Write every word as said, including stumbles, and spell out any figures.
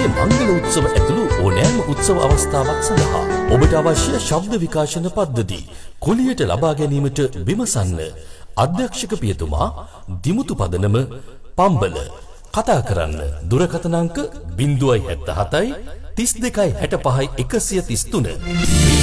මේ මංගල උත්සව ඇතුළු ඕනෑම උත්සව අවස්ථාවක් සඳහා ඔබට අවශ්‍ය ශබ්ද විකාශන පද්ධති කුලියට ලබා ගැනීමට විමසන්න. අධ්‍යක්ෂක පියතුමා දිමුතු පදනම පම්බල. කතා කරන්න දුරකථන අංක ज़ीरो सात सात තිස් දෙකයි හැට පහයි එකසිය තිස් තුන.